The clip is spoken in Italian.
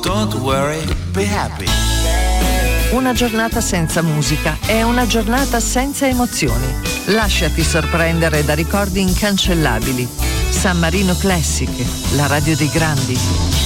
Don't worry, be happy. Una giornata senza musica è una giornata senza emozioni. Lasciati sorprendere da ricordi incancellabili. San Marino Classic, la radio dei grandi.